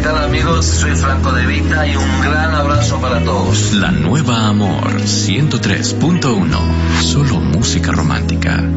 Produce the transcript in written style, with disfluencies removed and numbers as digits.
tal amigos? Soy Franco De Vita y un gran abrazo para todos. La Nueva Amor 103.1. Solo música romántica.